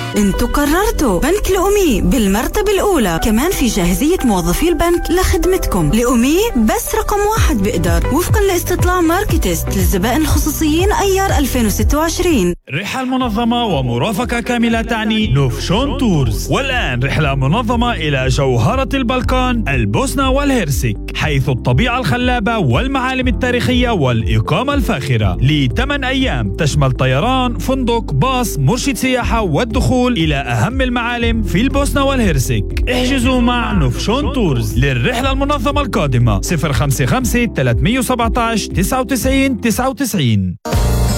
انتوا قررتوا بنك لأمي بالمرتبة الأولى، كمان في جاهزية موظفي البنك لخدمتكم. لأمي بس رقم 1 بيقدر وفقا لاستطلاع ماركتست للزبائن الخصوصيين أيار 2026. رحلة منظمة ومرافقة كاملة تعني نوفشون تورز. والآن رحلة منظمة إلى جوهرة البلقان البوسنة والهرسك، حيث الطبيعة الخلابة والمعالم التاريخية والإقامة الفاخرة ل8 أيام، تشمل طيران، فندق، باص، مرشد سياحة والدخول إلى أهم المعالم في البوسنة والهرسك. احجزوا مع نوفشون تورز للرحلة المنظمة القادمة 055 317 99 99.